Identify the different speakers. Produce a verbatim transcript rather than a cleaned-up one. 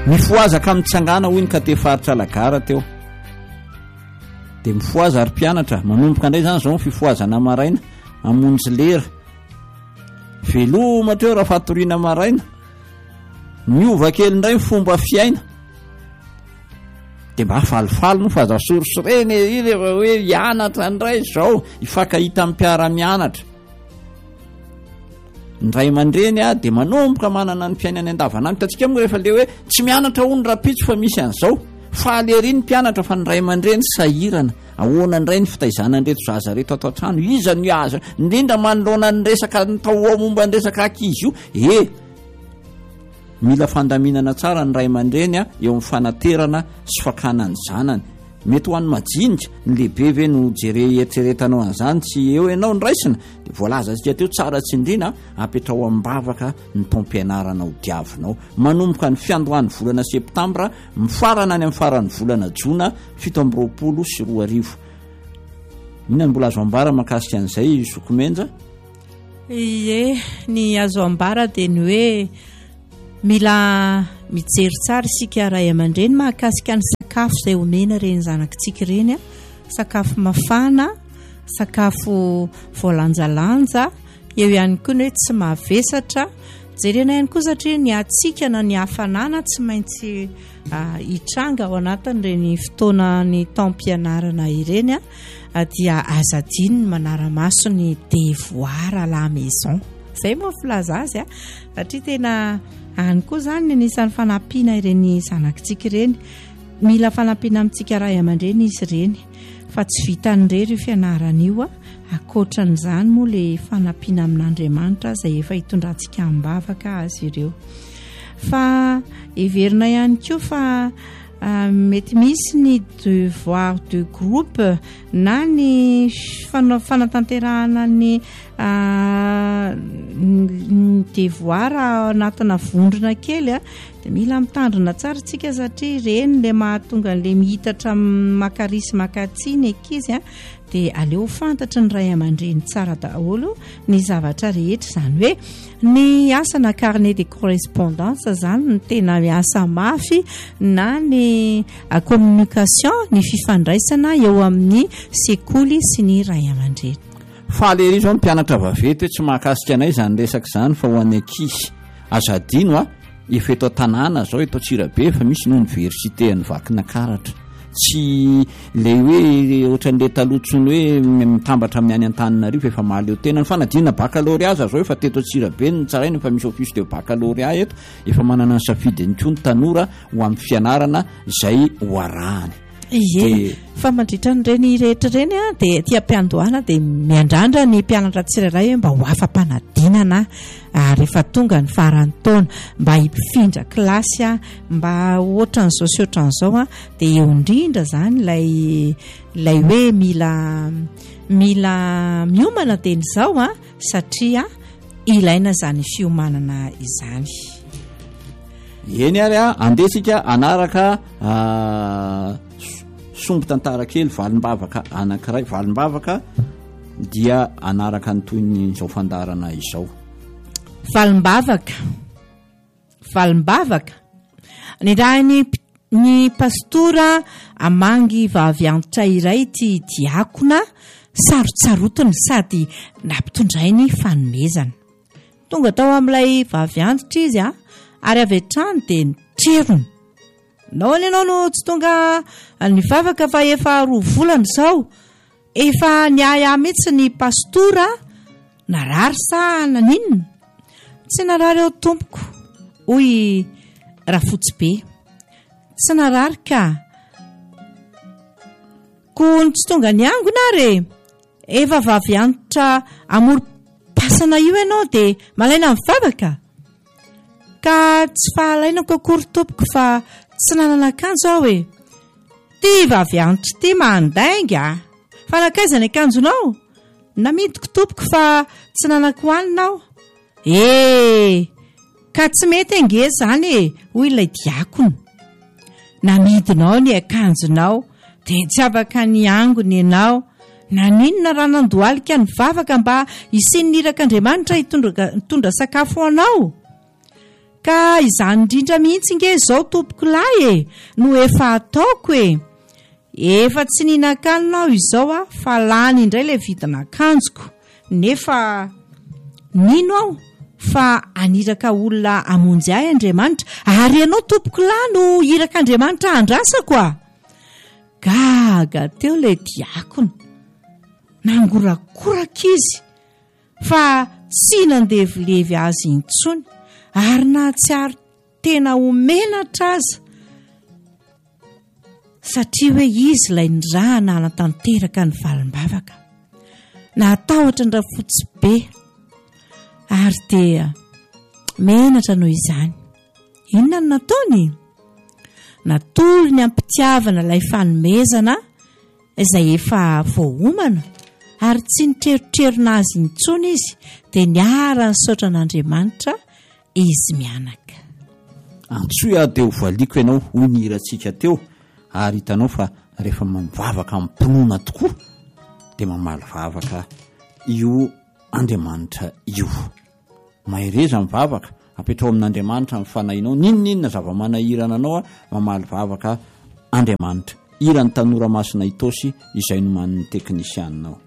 Speaker 1: mifoazaka amitsangana hoy ny katefaritra lagara teo dia mifoaza ary mpianatra manomboka indray zany zao fifoazana maraina amonjy lera veloma teo raha fatoriana maraina miova kely indray fomba fiaina dia mba falifaly no fa za sorosoreny izy rehefa hoe hianatra indray zao hifankahita amin'ny mpiara-mianatra ndray aman-dreny a dia manomboka manana ny mpiainany andavanandro hitantsika moa rehefa le hoe tsy mianatra hono rapitso fa misy an'izao fahaleriny mpianatra fa ny ray aman-dreny sahirana ahoana indray ny fitaizananreto zaza reto ato an-trano iza ny aza indrindra manoloana ny resaka nytao ao momba ny resaka ankizy io e mila fandaminana tsara ny ray aman-dreny a eo amin'ny fanaterana sy fakana ny zanany mety ho an'ny majinika ny lehibe ve no jere eritreretanao an'izany tsy eo ianao ny raisina dia voalaza sika teo tsara tsy indrina apetrao am-bavaka ny taom-pianarana ho diavinao manomboka ny fiandohan'ny volana septambra mifarana any amin'ny faran'ny volana jona fito amby roapolo sy roa arivo inona ny mbola azo ambara makasika an'izay sokomenja
Speaker 2: ie ny azo ambara dia ny hoe mila mijery tsara isika ray aman-dreny mahakasika ny sakafo izay omena reny zanakitsika reny a sakafo mafana sakafo voalanjalanja eo ihany koa ny hoe tsy mavesatra jerena ihany koa satria ny atsika na ny hafanana tsy maintsy uh, hitranga ao anatin'ireny fotoana ny taom-pianarana ireny a dia azadiny ny manara-maso ny devoir à la maison izay moa filaza azy a satria tena any koa zany anisan'ny fanampiana ireny zanakitsika ireny mila fanampiana amintsika ray aman-dreny izy ireny fa tsy vitan'irery io fianarana io a akoatran'izany moa le fanampiana amin'Andriamanitra izay efa hitondrantsika am-bavaka azy ireo fa everina ihany koa fa uh, mety misy ny devoir de groupe na ny fan- fanatanterahana ny uh, ny devoir anatina vondrona kely a dia mila mitandrina tsara tsika satria ireny le mahatonga le mihitatra makarisy makatsiny ankizy a dia aleo fantatra ny ray aman-dreny tsara daholo ny zavatra rehetra izany hoe ny asana carnet de correspondance zany ny tena miasa mafy na ny communication ny fifandraisana eo amin'ny sekoly sy ny ray aman-dreny
Speaker 1: fahaleri zao ny mpianatra vaventy tsy mahakasika anay zany resaka izany fa ho an'ny ankizy azadino a efa eto tanàna zao eto Tsirabe fa misy no université ny vakina karatra tsy le hoe ohatran'le talotsony hoe mitambatra amin'ny any an-taninarivo efa mahaleo tena ny fanadinana baccalauréat zao efa teto Tsirabe ny tsaraina efa misy office de baccalauréat eto efa manana ny safidiny koa ny tanora ho amin'ny fianarana izay ho arahany
Speaker 2: ie fa mandritra n'ireny rehetra ireny a dia tia mpiandohana dia miandrandra ny mpianatra tsirairay hoe mba ho afa-panadinana rehefa tonga ny faran'ny taona mba hifindra kilasy a mba ohatran'izao sy ohatran'izao a dia eo indrindra zany lay lay hoe mila mila miomana teny izao a satria ilaina zany fiomanana izany
Speaker 1: eny ary a andesika anaraka sombo tantara kely valim-bavaka anankiray valim-bavaka dia anaraka ny toy ny izao fandarana izao
Speaker 2: valim-bavaka valim-bavaka ny raha ny ny pastora amangy vavy antitra iray ty diakona sarotsarotiny sady nampitondray ny fanomezana tonga tao amin'ilay vavy antitra izy a ary avy hatrany dia nitrerony nao any ianao no tsy tonga ny vavaka fa efa roa volana izao efa niaya mihitsy ny pastora narary sa naninona tsy narary eo tompoko hoy rafotsy be tsy narary ka ko tsy tonga ny angona re efa vavy antitra amoro-pasana io ianao dia malaina amin'ny vavaka ka tsy fahalainako akory tompoko fa tsy nanana akanjo aho e ty vavy antitra ty mandainga fa nakaizany akanjonao namidiko tompoko fa tsy nanako hoaninao e ka tsy mety ange zany e hoy ilay diakona namidinao ny akanjonao dia tsy afaka ny angony ianao naninona raha nandohalika ny vavaka mba isin'ny irak'Andriamanitra hitondra sakafo anao ka izany indrindra mihitsy nge zao tompoko lahy e no efa ataoko e efa tsy ninakanonao izao a fa lany indray le vidina akanjoko nefa nino aho fa aniraka olona amonjy ahy Andriamanitra ary ianao tompoko lahy no iraka Andriamanitra andrasako a gaga teo le diakona nangorakoraka izy fa tsy nandevilevy azy intsony ary na tsy ary tena omenatra aza satria hoe izy ilay nirahana anatanteraka ny valim-bavaka natahotra ny rafotsy be ary dia menatra noho izany inona no nataony natolo ny ampitiavana ilay fanomezana izay efa voaomana ary tsy nitrerotrerona azy intsony izy dia niara ny saotra an'Andriamanitra izy mianaka
Speaker 1: antsoa teo valiako ianao hoy ny hirantsika teo ary hitanao fa rehefa mivavaka mimponoana tokoa dia mamaly vavaka io Andriamanitra io mahereza mivavaka apetrao amin'Andriamanitra mifanahinao ninoninona zava-manahirana anao a mamaly vavaka Andriamanitra irany tanora masina itosy izay no man'ny teknisianao